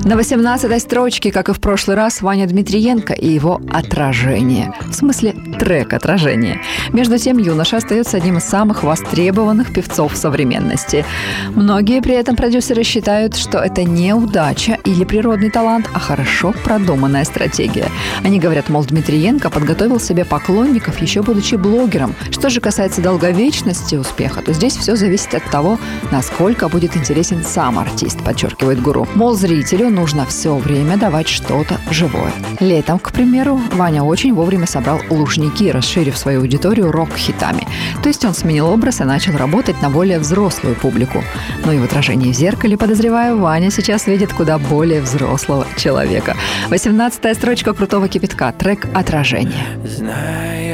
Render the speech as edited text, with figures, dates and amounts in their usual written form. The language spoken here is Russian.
На 18-й строчке, как и в прошлый раз, Ваня Дмитриенко и его «Отражение». В смысле, трек «Отражение». Между тем, юноша остается одним из самых востребованных певцов современности. Многие при этом продюсеры считают, что это не удача или природный талант, а хорошо продуманная стратегия. Они говорят, мол, Дмитриенко подготовил себе поклонников, еще будучи блогером. Что же касается долговечности успеха, то здесь все зависит от того, насколько будет интересен сам артист, подчеркивает гуру. Мол, зрителю нужно все время давать что-то живое. Летом, к примеру, Ваня очень вовремя собрал Лужники, расширив свою аудиторию рок-хитами. То есть он сменил образ и начал работать на более взрослую публику. Но и в отражении в зеркале, подозреваю, Ваня сейчас видит куда более взрослого человека. 18-я строчка крутого кипятка. Трек «Отражение». Знаю